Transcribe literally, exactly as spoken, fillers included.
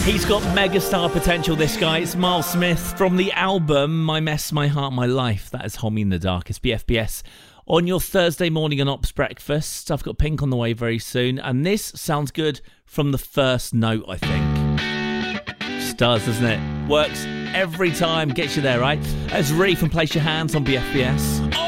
He's got megastar potential, this guy. It's Miles Smith from the album My Mess, My Heart, My Life. That is Homie in the Darkest, B F B S. On your Thursday morning and Ops breakfast. I've got Pink on the way very soon. And this sounds good from the first note, I think. Just does, doesn't it? Works every time. Gets you there, right? It's Ree from Place Your Hands on B F B S.